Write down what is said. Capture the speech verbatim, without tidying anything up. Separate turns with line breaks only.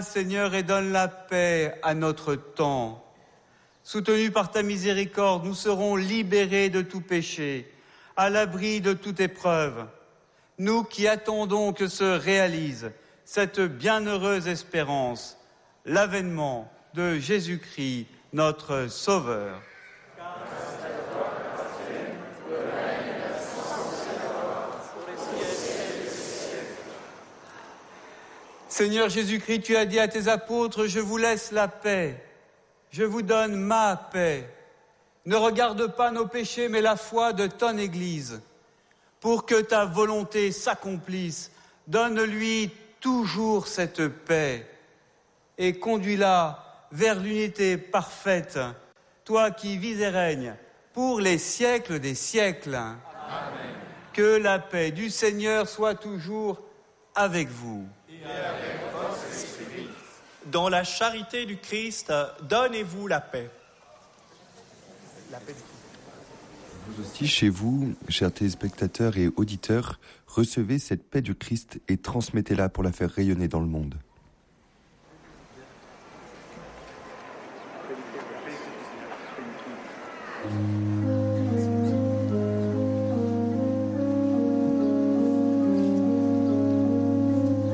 Seigneur, et donne la paix à notre temps. Soutenus par ta miséricorde, nous serons libérés de tout péché, à l'abri de toute épreuve. Nous qui attendons que se réalise cette bienheureuse espérance, l'avènement de Jésus-Christ, notre Sauveur. Seigneur Jésus-Christ, tu as dit à tes apôtres, je vous laisse la paix, je vous donne ma paix. Ne regarde pas nos péchés, mais la foi de ton Église. Pour que ta volonté s'accomplisse, donne-lui toujours cette paix et conduis-la vers l'unité parfaite, toi qui vis et règnes pour les siècles des siècles. Amen. Que la paix du Seigneur soit toujours avec vous.
Et avec votre esprit. Dans la charité du Christ, donnez-vous la paix. La paix du Christ.
Vous aussi, chez vous, chers téléspectateurs et auditeurs, recevez cette paix du Christ et transmettez-la pour la faire rayonner dans le monde. Mmh.